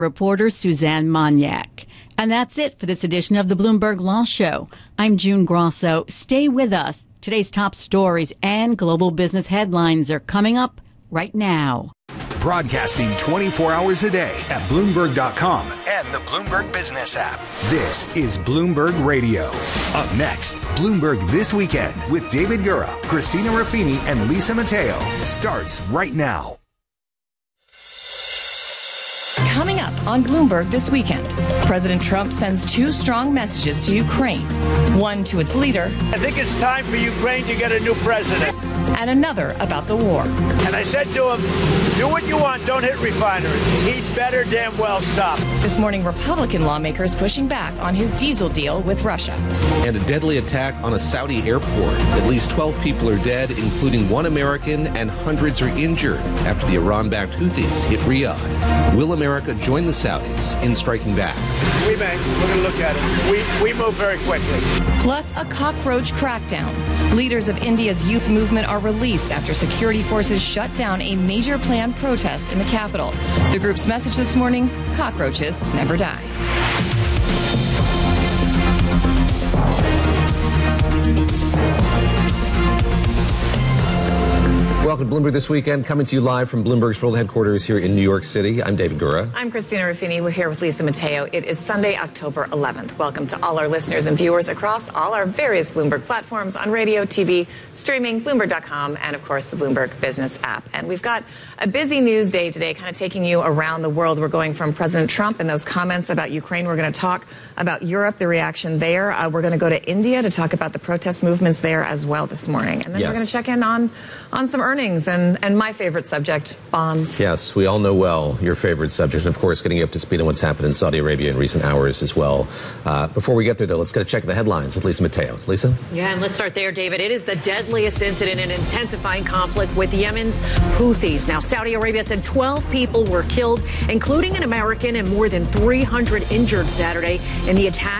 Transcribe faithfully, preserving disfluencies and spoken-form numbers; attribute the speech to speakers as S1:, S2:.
S1: Reporter Suzanne Monyak. And that's it for this edition of the Bloomberg Law Show. I'm June Grosso. Stay with us. Today's top stories and global business headlines are coming up right now.
S2: Broadcasting twenty-four hours a day at Bloomberg dot com and the Bloomberg Business app. This is Bloomberg Radio. Up next, Bloomberg This Weekend with David Gura, Christina Ruffini, and Lisa Mateo starts right now.
S3: Coming up on Bloomberg This Weekend, President Trump sends two strong messages to Ukraine. One to its leader.
S4: I think it's time for Ukraine to get a new president.
S3: And another about the war.
S4: And I said to him, do what you want, don't hit refineries. He better damn well stop.
S3: This morning, Republican lawmakers pushing back on his diesel deal with Russia.
S5: And a deadly attack on a Saudi airport. At least twelve people are dead, including one American, and hundreds are injured after the Iran-backed Houthis hit Riyadh. Will America join the Saudis in striking back?
S4: We may. We're going to look at it. We, we move very quickly.
S3: Plus, a cockroach crackdown. Leaders of India's youth movement are released after security forces shut down a major planned protest in the capital. The group's message this morning, cockroaches never die.
S5: Welcome to Bloomberg This Weekend, coming to you live from Bloomberg's World Headquarters here in New York City. I'm David Gura.
S3: I'm Christina Ruffini. We're here with Lisa Mateo. It is Sunday, October eleventh. Welcome to all our listeners and viewers across all our various Bloomberg platforms on radio, T V, streaming, Bloomberg dot com, and, of course, the Bloomberg Business app. And we've got a busy news day today, kind of taking you around the world. We're going from President Trump and those comments about Ukraine. We're going to talk about Europe, the reaction there. Uh, we're going to go to India to talk about the protest movements there as well this morning. And then
S5: yes.
S3: we're going to check in on, on some earnings and, and my favorite subject, bombs.
S5: Yes, we all know well your favorite subject. And, of course, getting you up to speed on what's happened in Saudi Arabia in recent hours as well. Uh, before we get there, though, let's get a check of the headlines with Lisa Mateo. Lisa?
S6: Yeah, and let's start there, David. It is the deadliest incident in intensifying conflict with Yemen's Houthis. Now, Saudi Arabia said twelve people were killed, including an American, and more than three hundred injured Saturday in the attack